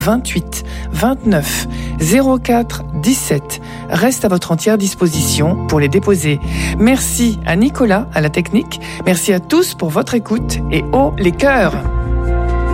28 29 04 17 reste à votre entière disposition pour les déposer. Merci à Nicolas à la technique, merci à tous pour votre écoute et haut les cœurs.